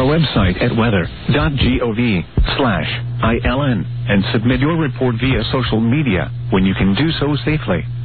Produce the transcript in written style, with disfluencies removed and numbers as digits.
website at weather.gov/ILN and submit your report via social media when you can do so safely.